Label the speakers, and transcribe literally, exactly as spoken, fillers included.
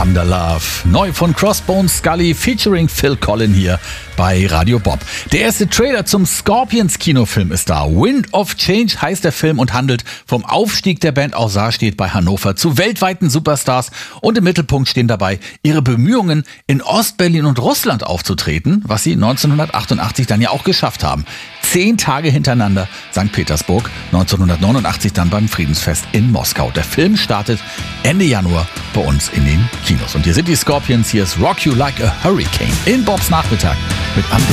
Speaker 1: Thunder Love. Neu von Crossbones Scully featuring Phil Collen hier bei Radio Bob. Der erste Trailer zum Scorpions-Kinofilm ist da. Wind of Change heißt der Film und handelt vom Aufstieg der Band aus Saarstedt bei Hannover zu weltweiten Superstars. Und im Mittelpunkt stehen dabei ihre Bemühungen, in Ostberlin und Russland aufzutreten, was sie neunzehnhundertachtundachtzig dann ja auch geschafft haben. Zehn Tage hintereinander Sankt Petersburg, neunzehnhundertneunundachtzig dann beim Friedensfest in Moskau. Der Film startet Ende Januar bei uns in den Kinos. Und hier sind die Scorpions, hier ist Rock You Like a Hurricane in Bobs Nachmittag mit André.